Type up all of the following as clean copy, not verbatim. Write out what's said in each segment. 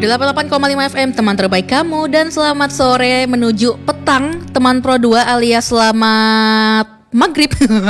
88,5 FM teman terbaik kamu, dan selamat sore menuju petang teman Pro 2 alias selamat maghrib.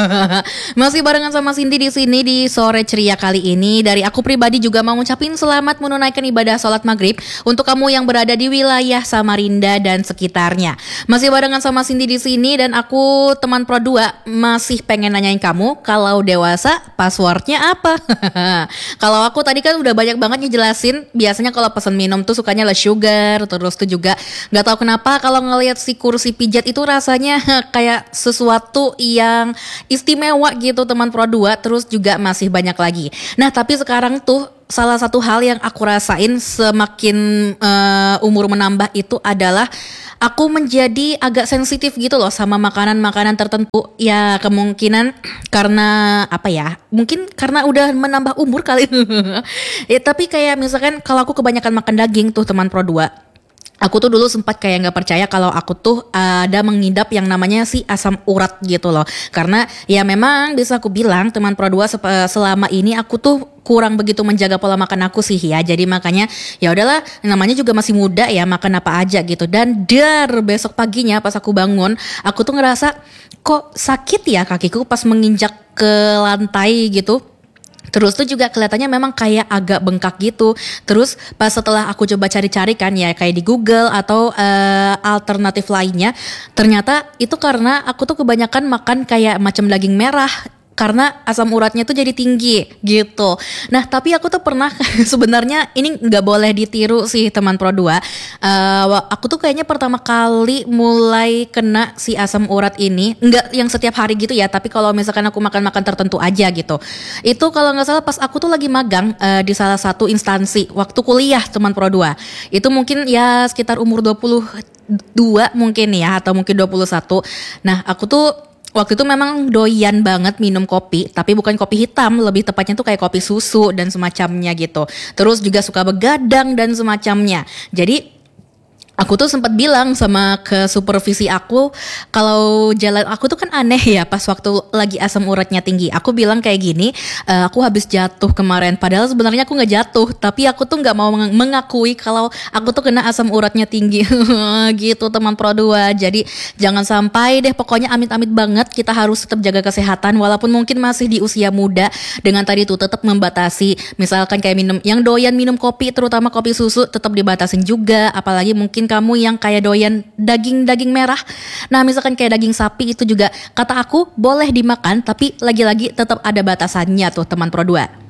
Masih barengan sama Cindy di sini di sore ceria kali ini. Dari aku pribadi juga mau ngucapin selamat menunaikan ibadah sholat maghrib untuk kamu yang berada di wilayah Samarinda dan sekitarnya. Masih barengan sama Cindy di sini, dan aku teman Pro 2 masih pengen nanyain kamu, kalau dewasa passwordnya apa? Kalau aku tadi kan udah banyak banget ngejelasin. Biasanya kalau pesan minum tuh sukanya less sugar. Terus tuh juga nggak tahu kenapa kalau ngelihat si kursi pijat itu rasanya kayak sesuatu yang istimewa gitu teman Pro 2. Terus juga masih banyak lagi. Nah tapi sekarang tuh salah satu hal yang aku rasain semakin umur menambah itu adalah aku menjadi agak sensitif gitu loh sama makanan-makanan tertentu. Ya kemungkinan karena apa ya, mungkin karena udah menambah umur kali. Ya tapi kayak misalkan kalau aku kebanyakan makan daging tuh teman Pro 2, aku tuh dulu sempat kayak gak percaya kalau aku tuh ada mengidap yang namanya si asam urat gitu loh. Karena ya memang bisa aku bilang teman Pro 2 selama ini aku tuh kurang begitu menjaga pola makan aku sih ya. Jadi makanya ya udahlah, namanya juga masih muda ya, makan apa aja gitu. Dan besok paginya pas aku bangun, aku tuh ngerasa kok sakit ya kakiku pas menginjak ke lantai gitu. Terus tuh juga kelihatannya memang kayak agak bengkak gitu. Terus pas setelah aku coba cari-cari kan ya kayak di Google atau alternatif lainnya, ternyata itu karena aku tuh kebanyakan makan kayak macam daging merah, karena asam uratnya tuh jadi tinggi gitu. Nah tapi aku tuh pernah sebenarnya ini nggak boleh ditiru sih teman Pro 2. Aku tuh kayaknya pertama kali mulai kena si asam urat ini nggak yang setiap hari gitu ya, tapi kalau misalkan aku makan tertentu aja gitu. Itu kalau nggak salah pas aku tuh lagi magang di salah satu instansi waktu kuliah teman Pro 2. Itu mungkin ya sekitar umur 22 mungkin ya, atau mungkin 21. Nah aku tuh waktu itu memang doyan banget minum kopi, tapi bukan kopi hitam, lebih tepatnya tuh kayak kopi susu dan semacamnya gitu. Terus juga suka begadang dan semacamnya. Jadi aku tuh sempat bilang sama ke supervisi aku, kalau jalan aku tuh kan aneh ya pas waktu lagi asam uratnya tinggi. Aku bilang kayak gini, aku habis jatuh kemarin. Padahal sebenarnya aku nggak jatuh, tapi aku tuh nggak mau mengakui kalau aku tuh kena asam uratnya tinggi. Gitu teman Pro 2. Jadi jangan sampai deh, pokoknya amit-amit banget kita harus tetap jaga kesehatan walaupun mungkin masih di usia muda. Dengan tadi tuh tetap membatasi, misalkan kayak minum, yang doyan minum kopi terutama kopi susu tetap dibatasin juga. Apalagi mungkin kamu yang kayak doyan daging merah. Nah misalkan kayak daging sapi itu juga kata aku boleh dimakan, tapi lagi-lagi tetap ada batasannya tuh teman Pro 2.